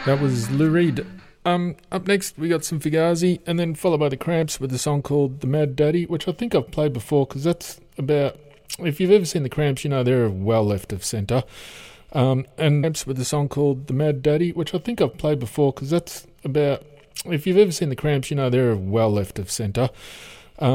That was Lou Reed. Up next, we got some Fugazi, and then followed by the Cramps with a song called The Mad Daddy, which I think I've played before, because that's about... If you've ever seen the Cramps, you know they're well left of centre. And Cramps with a song called The Mad Daddy, which I think I've played before, because that's about... If you've ever seen the Cramps, you know they're well left of centre.